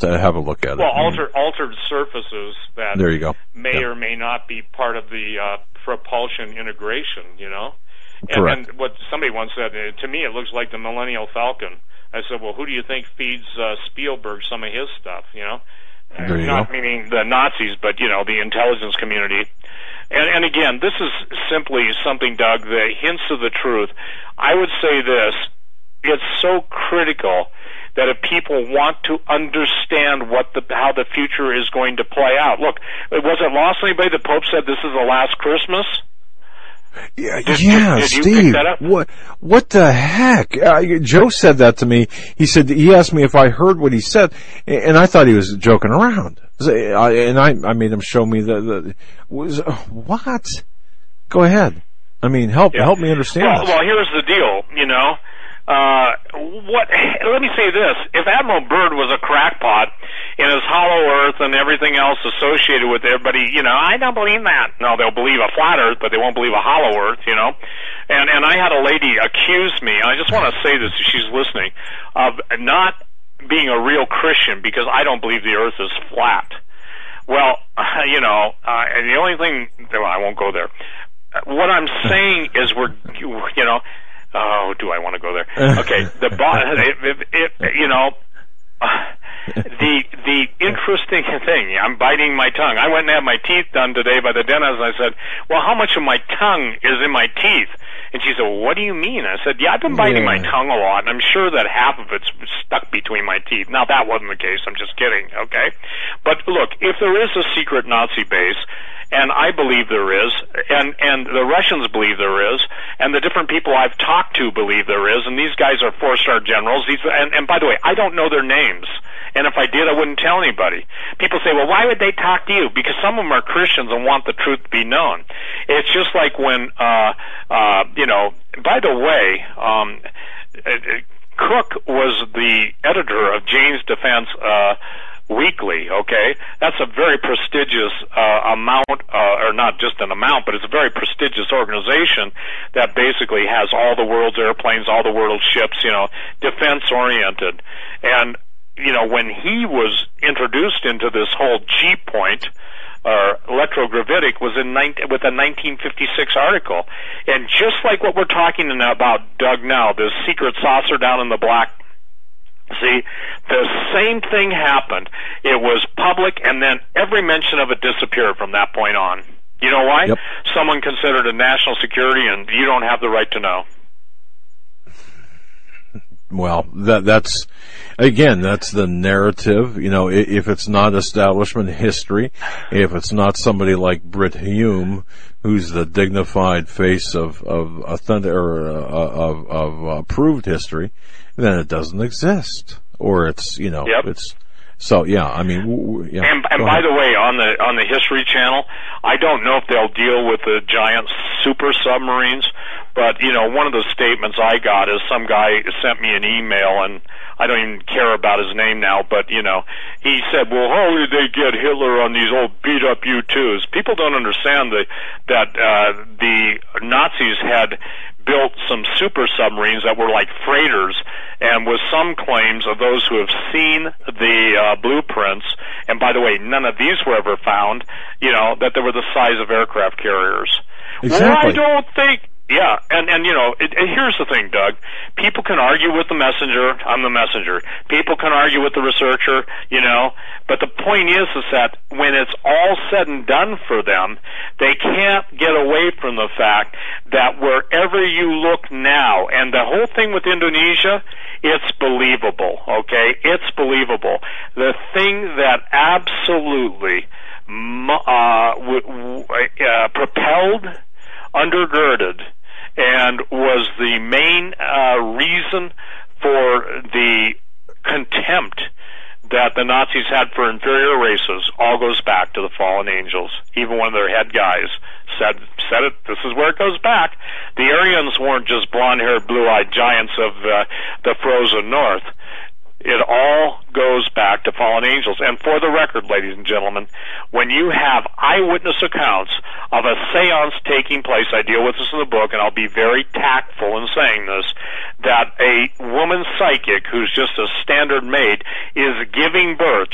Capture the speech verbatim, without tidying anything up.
to have a look at well, it. Well, alter, altered surfaces that there you go. may yeah. or may not be part of the uh, propulsion integration, you know? And, Correct. and what somebody once said, uh, to me it looks like the Millennium Falcon. I said, well, who do you think feeds uh, Spielberg some of his stuff, you know? There you Not go. meaning the Nazis, but, you know, the intelligence community. And, and again, this is simply something, Doug, that hints of the truth. I would say this, it's so critical that if people want to understand what the, how the future is going to play out. Look, was it lost on anybody the Pope said this is the last Christmas? Yeah, did, yeah, did, did Steve. What? What the heck? Uh, Joe said that to me. He said he asked me if I heard what he said, and I thought he was joking around. And I, I made him show me the. the was what? Go ahead. I mean, help yeah. help me understand well, this. Well, here's the deal. You know, uh, what? Let me say this: if Admiral Byrd was a crackpot in his hollow earth and everything else associated with everybody, you know, I don't believe that. No, they'll believe a flat earth, but they won't believe a hollow earth, you know. And and I had a lady accuse me, and I just want to say this if she's listening, of not being a real Christian because I don't believe the earth is flat. Well, you know, uh, and the only thing, well, I won't go there. What I'm saying is we're, you know, oh, do I want to go there? Okay, the if, if, if, you know, the the interesting thing, I'm biting my tongue. I went and had my teeth done today by the dentist, and I said, well, how much of my tongue is in my teeth? And she said, well, what do you mean? I said, yeah, I've been biting yeah. my tongue a lot, and I'm sure that half of it's stuck between my teeth. Now, that wasn't the case. I'm just kidding, okay? But look, if there is a secret Nazi base, and I believe there is, and, and the Russians believe there is, and the different people I've talked to believe there is, and these guys are four-star generals. These, and, and by the way, I don't know their names. And if I did, I wouldn't tell anybody. People say, well, why would they talk to you? Because some of them are Christians and want the truth to be known. It's just like when, uh, uh, you know, by the way, um, Cook was the editor of Jane's Defense, uh, Weekly, okay? That's a very prestigious uh, amount, uh, or not just an amount, but it's a very prestigious organization that basically has all the world's airplanes, all the world's ships, you know, defense-oriented. And, you know, when he was introduced into this whole G-point, or electrogravitic, was in nineteen, with a nineteen fifty-six article. And just like what we're talking about, Doug, now, this secret saucer down in the black, see, the same thing happened. It was public, and then every mention of it disappeared from that point on. You know why? Yep. Someone considered it national security, and you don't have the right to know. Well, that that's again, that's the narrative. You know, if it's not establishment history, if it's not somebody like Brit Hume, who's the dignified face of of authentic or uh, of of uh, proved history, then it doesn't exist, or it's you know, yep. it's so yeah. I mean, w- w- yeah. And, and by the way, on the on the History Channel, I don't know if they'll deal with the giant super submarines. But, you know, one of the statements I got is some guy sent me an email, and I don't even care about his name now, but, you know, he said, well, how did they get Hitler on these old beat-up U two's? People don't understand the, that uh, the Nazis had built some super submarines that were like freighters, and with some claims of those who have seen the uh, blueprints, and by the way, none of these were ever found, you know, that they were the size of aircraft carriers. Exactly. Well, I don't think... Yeah, and, and you know, it, and here's the thing, Doug. People can argue with the messenger. I'm the messenger. People can argue with the researcher, you know, but the point is, is that when it's all said and done for them, they can't get away from the fact that wherever you look now, and the whole thing with Indonesia, it's believable, okay? It's believable. The thing that absolutely uh, w- w- uh, propelled, undergirded, and was the main uh, reason for the contempt that the Nazis had for inferior races all goes back to the fallen angels. Even one of their head guys said said it. This is where it goes back. The Aryans weren't just blonde-haired, blue-eyed giants of uh, the frozen north. It all goes back to fallen angels. And for the record, ladies and gentlemen, when you have eyewitness accounts of a seance taking place, I deal with this in the book, and I'll be very tactful in saying this, that a woman psychic who's just a standard maid is giving birth